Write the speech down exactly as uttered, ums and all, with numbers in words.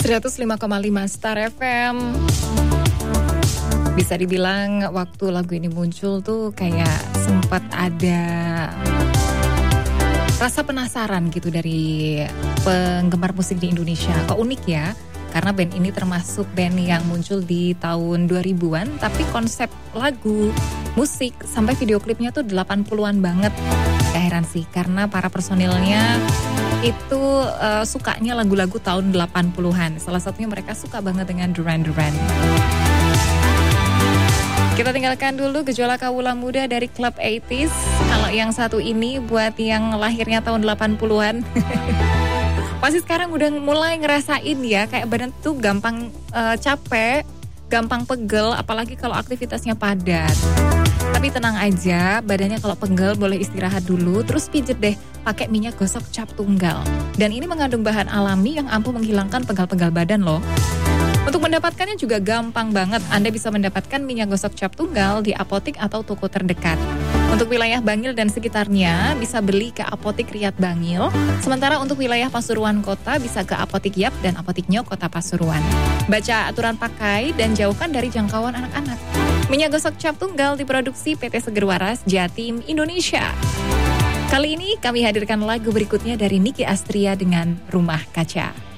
seratus lima koma lima Star F M. Bisa dibilang waktu lagu ini muncul tuh kayak sempat ada rasa penasaran gitu dari penggemar musik di Indonesia. Kok unik ya? Karena band ini termasuk band yang muncul di tahun dua ribuan, tapi konsep lagu, musik, sampai video klipnya tuh delapan puluhan banget. Gak heran sih, karena para personilnya itu uh, sukanya lagu-lagu tahun delapan puluhan. Salah satunya mereka suka banget dengan Duran Duran. Kita tinggalkan dulu gejolak kawula muda dari klub delapan puluhan. Kalau yang satu ini buat yang lahirnya tahun delapan puluhan. Pasti sekarang udah mulai ngerasain ya, kayak badan tuh gampang uh, capek, gampang pegel, apalagi kalau aktivitasnya padat. Tapi tenang aja, badannya kalau pegel boleh istirahat dulu, terus pijet deh pakai minyak gosok cap tunggal. Dan ini mengandung bahan alami yang ampuh menghilangkan pegal-pegal badan loh. Untuk mendapatkannya juga gampang banget. Anda bisa mendapatkan minyak gosok cap tunggal di apotik atau toko terdekat. Untuk wilayah Bangil dan sekitarnya bisa beli ke Apotik Riyad Bangil. Sementara untuk wilayah Pasuruan Kota bisa ke Apotik Yap dan Apotik Nyo Kota Pasuruan. Baca aturan pakai dan jauhkan dari jangkauan anak-anak. Minyak gosok cap tunggal diproduksi P T Seger Waras Jatim Indonesia. Kali ini kami hadirkan lagu berikutnya dari Niki Astria dengan Rumah Kaca.